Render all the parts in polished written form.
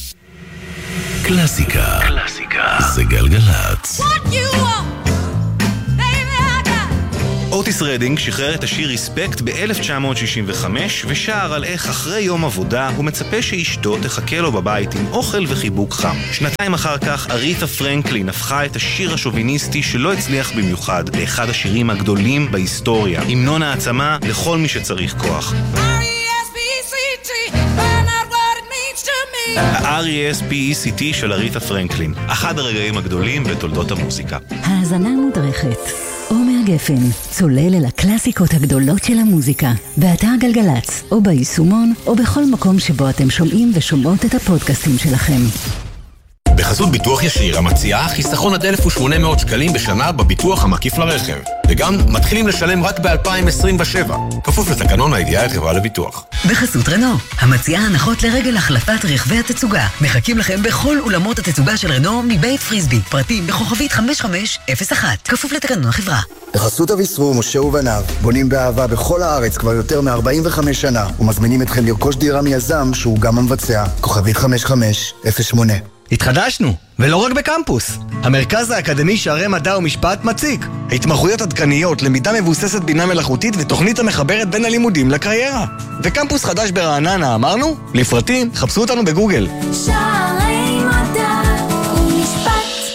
קלאסיקה זה גלגלצ. אוטיס רדינג שחרר את השיר ריספקט ב-1965 ושר על איך אחרי יום עבודה הוא מצפה שאשתו תחכה לו בבית עם אוכל וחיבוק חם. שנתיים אחר כך אריתה פרנקלין הפכה את השיר השוביניסטי שלא הצליח במיוחד לאחד השירים הגדולים בהיסטוריה, המנון העצמה לכל מי שצריך כוח. ה-R.E.S.P.E.C.T של אריתה פרנקלין, אחד הרגעים הגדולים בתולדות המוזיקה. האזנה מודרכת. עומר גפן, צולל אל הקלאסיקות הגדולות של המוזיקה, באתר גלגלצ, או ביישומון, או בכל מקום שבו אתם שומעים ושומעות את הפודקאסטים שלכם. בחסות ביטוח ישיר המציעה חיסכון עד 1,800 שקלים בשנה בביטוח המקיף לרכב. וגם מתחילים לשלם רק ב-2027, כפוף לתקנון הידיעה החברה לביטוח. בחסות רנו, המציעה הנחות לרגל החלפת רכבי התצוגה. מחכים לכם בכל אולמות התצוגה של רנו מבית פריסבי. פרטים בכוכבית 5501, כפוף לתקנון החברה. בחסות אביסרו, משה ובניו, בונים באהבה בכל הארץ כבר יותר מ-45 שנה, ומזמינים אתכם לרכוש דירה מיזם שהוא גם המבצע. כוכבית 5508. התחדשנו, ולא רק בקמפוס. המרכז האקדמי שערי מדע ומשפט מציג התמחויות עדכניות, למידה מבוססת בינה מלאכותית ותוכנית המחברת בין הלימודים לקריירה. וקמפוס חדש ברעננה, אמרנו? לפרטים, חפשו אותנו בגוגל. שערי מדע ומשפט.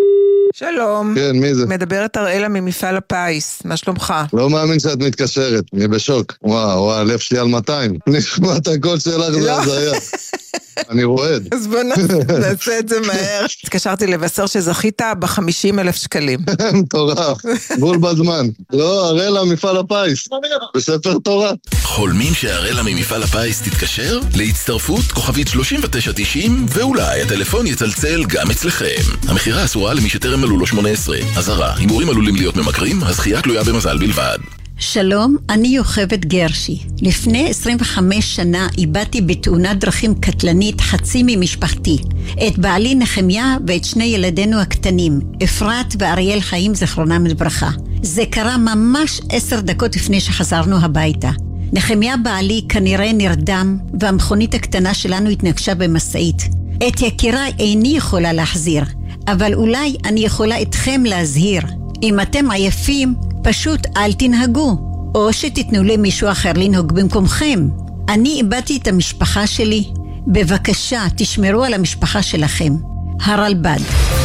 שלום. כן, מי זה? מדברת אראלה ממפעל הפיס, מה שלומך? לא מאמין שאת מתקשרת, אני בשוק. וואו, הלב שלי על 200. נשמע את הקול שלך, זה הזיה. אני רועד. אז בוא נעשה את זה מהר. התקשרתי לבשר שזכית ב-50,000 שקלים. מטורף, בול בזמן. לא, אראלה מפעל הפיס, בספר תורה. חולמים שאראלה ממפעל הפיס תתקשר? להצטרפות כוכבית 3990 ואולי הטלפון יצלצל גם אצלכם. המחירה אסורה למי שטרם מלאו לו 18. אזהרה, הימורים עלולים להיות ממכרים, הזכייה תלויה במזל בלבד. שלום, אני יוכבד גרשי. לפני 25 שנה איבדתי בתאונת דרכים קטלנית חצי ממשפחתי. את בעלי נחמיה ואת שני ילדינו הקטנים, אפרת ואריאל חיים זכרונם לברכה. זה קרה ממש 10 דקות לפני שחזרנו הביתה. נחמיה בעלי כנראה נרדם והמכונית הקטנה שלנו התנגשה במשאית. את יקיריי איני יכולה להחזיר, אבל אולי אני יכולה אתכם להזהיר. אם אתם עייפים, פשוט אל תנהגו, או שתתנו למישהו אחר לנהוג במקומכם. אני איבדתי את המשפחה שלי. בבקשה, תשמרו על המשפחה שלכם. הרלב"ד.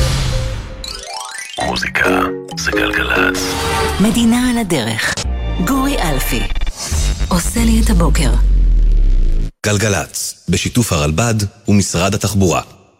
מוזיקה זה גלגלצ. מדינה על הדרך. גורי אלפי. עושה לי את הבוקר. גלגלצ, בשיתוף הרלב"ד ומשרד התחבורה.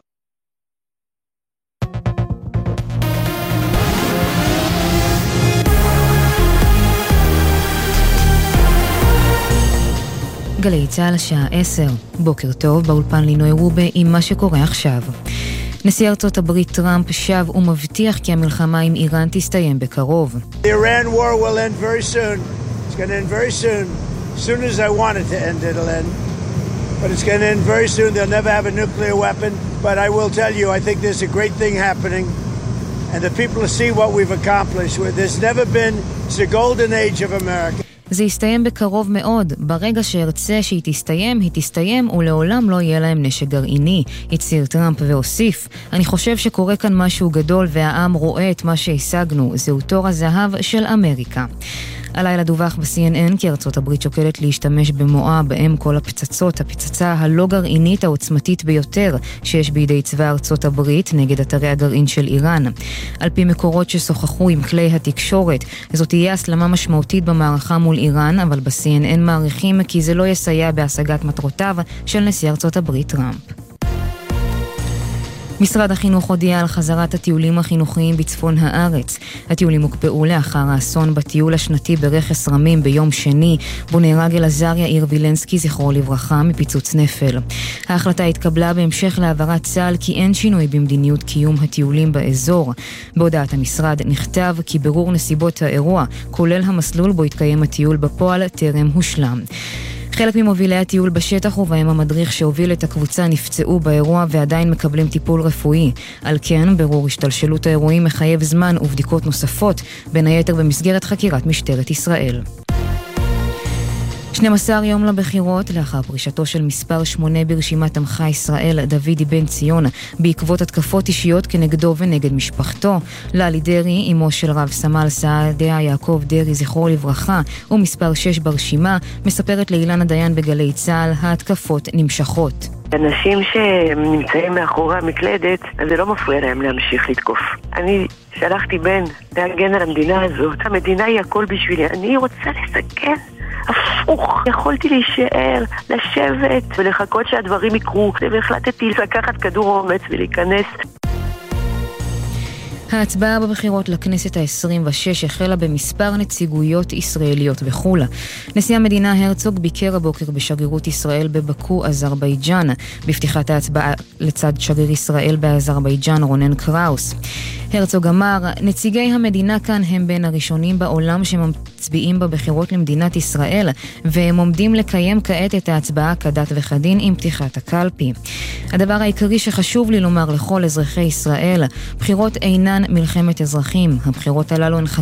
גלי צהל השעה 10. בוקר טוב, באולפן לינוי רובה עם מה שקורה עכשיו. נשיא ארצות הברית טראמפ שב ומבטיח כי המלחמה עם איראן תסתיים בקרוב. The Iran war will end very soon. It's going to end very soon. As soon as I want it to end, it'll end. But it's going to end very soon. They'll never have a nuclear weapon. But I will tell you, I think there's a great thing happening. And the people will see what we've accomplished. There's never been, it's the golden age of America. זה יסתיים בקרוב מאוד. ברגע שארצה שהיא תסתיים, היא תסתיים ולעולם לא יהיה להם נשק גרעיני, הצהיר טראמפ והוסיף. אני חושב שקורה כאן משהו גדול והעם רואה את מה שהשגנו. זהו תור הזהב של אמריקה. הלילה דווח ב-CNN כי ארצות הברית שוקלת להשתמש במועה בהם כל הפצצות, הפצצה הלא גרעינית העוצמתית ביותר שיש בידי צבא ארצות הברית נגד אתרי הגרעין של איראן. על פי מקורות ששוחחו עם כלי התקשורת, זאת תהיה הסלמה משמעותית במערכה מול איראן, אבל ב-CNN מעריכים כי זה לא יסייע בהשגת מטרותיו של נשיא ארצות הברית טראמפ. משרד החינוך הודיע על חזרת הטיולים החינוכיים בצפון הארץ. הטיולים הוקפאו לאחר האסון בטיול השנתי ברכס רמים ביום שני, בו נהרג אלעזר יאיר וילנסקי זכרו לברכה מפיצוץ נפל. ההחלטה התקבלה בהמשך להעברת צה"ל כי אין שינוי במדיניות קיום הטיולים באזור. בהודעת המשרד נכתב כי ברור נסיבות האירוע, כולל המסלול בו התקיים הטיול בפועל, טרם הושלם. חלק ממובילי הטיול בשטח ובהם המדריך שהוביל את הקבוצה נפצעו באירוע ועדיין מקבלים טיפול רפואי. על כן, ברור השתלשלות האירועים מחייב זמן ובדיקות נוספות, בין היתר במסגרת חקירת משטרת ישראל. 12 יום לבחירות לאחר פרישתו של מספר 8 ברשימת עמך ישראל דוידי בן ציון בעקבות התקפות אישיות כנגדו ונגד משפחתו. ללי דרי, אמו של רב סמל סעדיה יעקב דרי זכרו לברכה ומספר 6 ברשימה, מספרת לאילנה דיין בגלי צהל, ההתקפות נמשכות. אנשים שנמצאים מאחורי המקלדת, אז זה לא מפריע להם להמשיך לתקוף. אני שלחתי בן להגן על המדינה הזאת. המדינה היא הכל בשבילי. אני רוצה לסכן. הפוך. יכולתי להישאר, לשבת ולחכות שהדברים יקרו. והחלטתי לקחת כדור אומץ ולהיכנס. ההצבעה בבחירות לכנסת ה-26 החלה במספר נציגויות ישראליות בחו"ל. נשיא המדינה הרצוג ביקר הבוקר בשגרירות ישראל בבקו, אזרבייג'אן, בפתיחת ההצבעה לצד שגריר ישראל באזרבייג'אן רונן קראוס. הרצוג אמר, נציגי המדינה כאן הם בין הראשונים בעולם שמצביעים בבחירות למדינת ישראל, והם עומדים לקיים כעת את ההצבעה כדת וכדין עם פתיחת הקלפי. הדבר העיקרי שחשוב לי לומר לכל אזרחי ישראל, בחירות אינן מלחמת אזרחים. הבחירות הללו הן